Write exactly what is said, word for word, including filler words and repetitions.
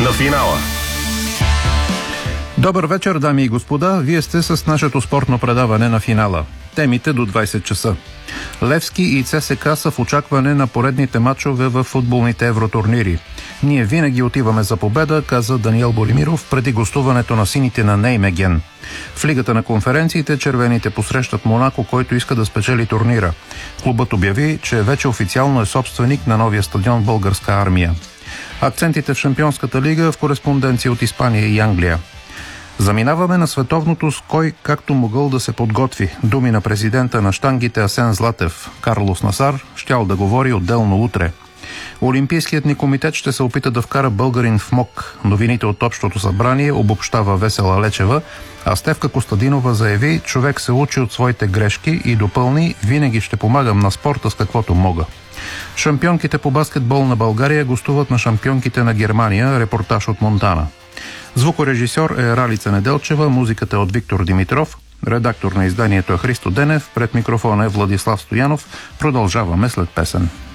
на финала. Добър вечер, дами и господа. Вие сте с нашето спортно предаване на финала. Темите до двайсет часа. Левски и ЦСКА са в очакване на поредните мачове в футболните евротурнири. Ние винаги отиваме за победа, каза Даниел Боримиров преди гостуването на сините на Неймеген. В Лигата на конференциите червените посрещат Монако, който иска да спечели турнира. Клубът обяви, че вече официално е собственик на новия стадион Българска армия. Акцентите в Шампионската лига в кореспонденция от Испания и Англия. Заминаваме на световното с кой както могъл да се подготви. Думи на президента на щангите Асен Златев. Карлос Насар щял да говори отделно утре. Олимпийският ни комитет ще се опита да вкара българин в МОК. Новините от Общото събрание обобщава Весела Лечева, а Стефка Костадинова заяви, човек се учи от своите грешки и допълни, винаги ще помагам на спорта с каквото мога. Шампионките по баскетбол на България гостуват на шампионките на Германия, репортаж от Монтана. Звукорежисьор е Ралица Неделчева, музиката е от Виктор Димитров, редактор на изданието е Христо Денев, пред микрофона е Владислав Стоянов. Продължаваме след песен.